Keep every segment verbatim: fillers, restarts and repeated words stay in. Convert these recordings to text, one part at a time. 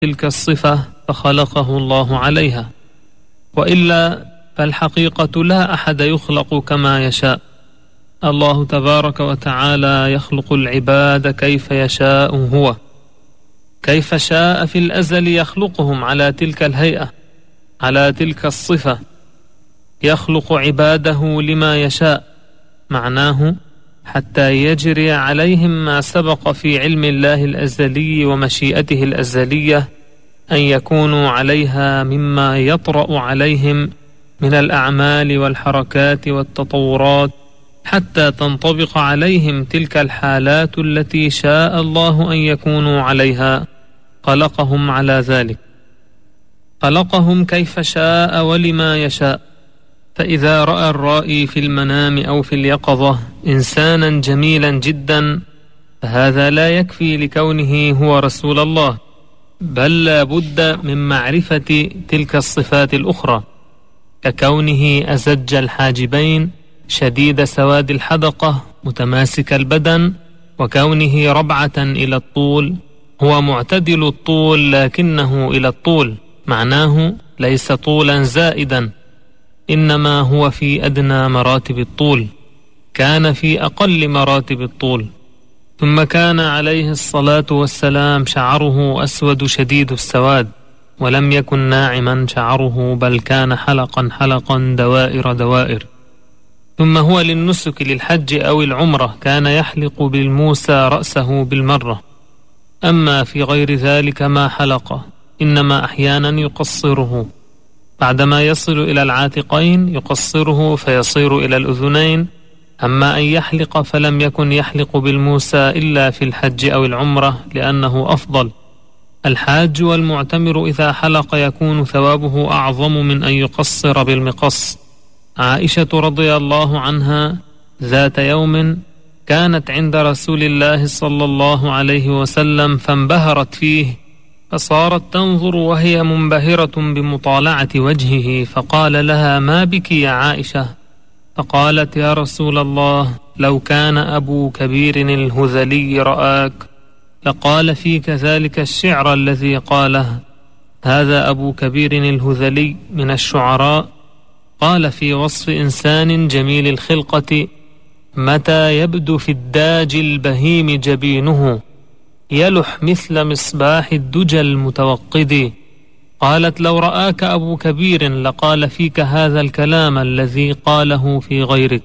تلك الصفة فخلقه الله عليها، وإلا فالحقيقة لا أحد يخلق كما يشاء. الله تبارك وتعالى يخلق العباد كيف يشاء هو، كيف شاء في الأزل يخلقهم على تلك الهيئة، على تلك الصفة. يخلق عباده لما يشاء، معناه حتى يجري عليهم ما سبق في علم الله الأزلي ومشيئته الأزلية أن يكونوا عليها مما يطرأ عليهم من الأعمال والحركات والتطورات، حتى تنطبق عليهم تلك الحالات التي شاء الله أن يكونوا عليها. خلقهم على ذلك، خلقهم كيف شاء ولما يشاء. فإذا رأى الرائي في المنام أو في اليقظة إنسانا جميلا جدا، فهذا لا يكفي لكونه هو رسول الله، بل لا بد من معرفة تلك الصفات الأخرى، ككونه أزج الحاجبين، شديد سواد الحدقة، متماسك البدن، وكونه ربعة إلى الطول، هو معتدل الطول لكنه إلى الطول، معناه ليس طولا زائدا، إنما هو في أدنى مراتب الطول، كان في أقل مراتب الطول. ثم كان عليه الصلاة والسلام شعره أسود شديد السواد، ولم يكن ناعما شعره، بل كان حلقا حلقا دوائر دوائر. ثم هو للنسك للحج أو العمرة كان يحلق بالموسى رأسه بالمرة، أما في غير ذلك ما حلقه، إنما أحيانا يقصره، بعدما يصل إلى العاتقين يقصره فيصير إلى الأذنين. أما أن يحلق فلم يكن يحلق بالموسى إلا في الحج أو العمرة، لأنه أفضل. الحاج والمعتمر إذا حلق يكون ثوابه أعظم من أن يقصر بالمقص. عائشة رضي الله عنها ذات يوم كانت عند رسول الله صلى الله عليه وسلم فانبهرت فيه، فصارت تنظر وهي منبهرة بمطالعة وجهه، فقال لها: ما بك يا عائشة؟ فقالت: يا رسول الله، لو كان أبو كبير الهذلي رآك لقال فيك ذلك الشعر الذي قاله. هذا أبو كبير الهذلي من الشعراء، قال في وصف إنسان جميل الخلقة: متى يبدو في الداج البهيم جبينه يلح مثل مصباح الدجى المتوقد. قالت: لو رآك أبو كبير لقال فيك هذا الكلام الذي قاله في غيرك.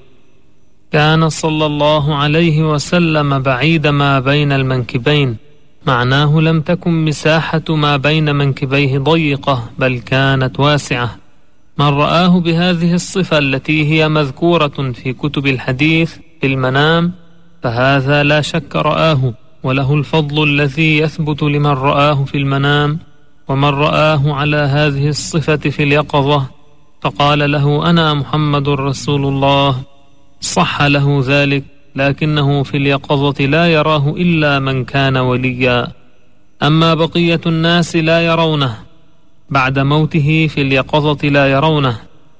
كان صلى الله عليه وسلم بعيد ما بين المنكبين، معناه لم تكن مساحة ما بين منكبيه ضيقة، بل كانت واسعة. من رآه بهذه الصفة التي هي مذكورة في كتب الحديث في المنام فهذا لا شك رآه، وله الفضل الذي يثبت لمن رآه في المنام. ومن رآه على هذه الصفة في اليقظة فقال له: أنا محمد رسول الله، صح له ذلك، لكنه في اليقظة لا يراه إلا من كان وليا، أما بقية الناس لا يرونه، بعد موته في اليقظة لا يرونه.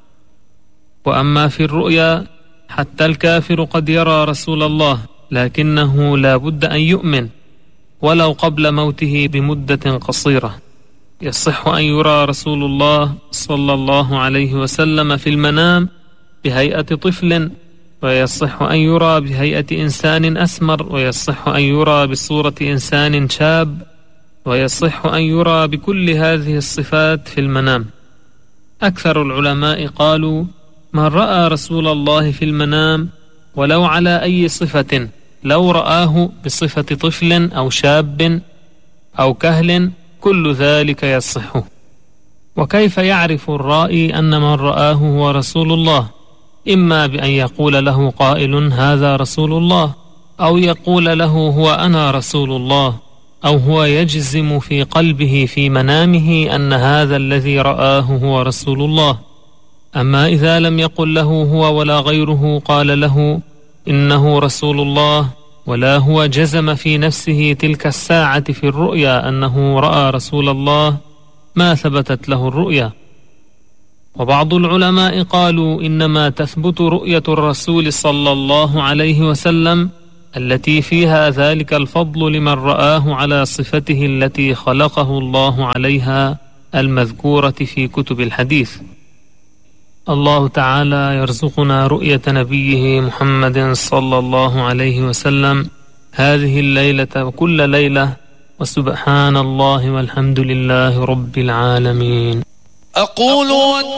وأما في الرؤيا حتى الكافر قد يرى رسول الله، لكنه لا بد أن يؤمن ولو قبل موته بمدة قصيرة. يصح أن يرى رسول الله صلى الله عليه وسلم في المنام بهيئة طفل، ويصح أن يرى بهيئة إنسان أسمر، ويصح أن يرى بصورة إنسان شاب، ويصح أن يرى بكل هذه الصفات في المنام. أكثر العلماء قالوا: من رأى رسول الله في المنام ولو على أي صفة، لو رآه بصفة طفل أو شاب أو كهل، كل ذلك يصح. وكيف يعرف الرائي أن من رآه هو رسول الله؟ إما بأن يقول له قائل: هذا رسول الله، أو يقول له: هو أنا رسول الله، أو هو يجزم في قلبه في منامه أن هذا الذي رآه هو رسول الله. أما إذا لم يقل له هو ولا غيره، قال له إنه رسول الله، ولا هو جزم في نفسه تلك الساعة في الرؤيا أنه رأى رسول الله، ما ثبتت له الرؤيا. وبعض العلماء قالوا: إنما تثبت رؤية الرسول صلى الله عليه وسلم التي فيها ذلك الفضل لمن رآه على صفته التي خلقه الله عليها المذكورة في كتب الحديث. الله تعالى يرزقنا رؤية نبيه محمد صلى الله عليه وسلم هذه الليلة وكل ليلة، وسبحان الله والحمد لله رب العالمين. أقول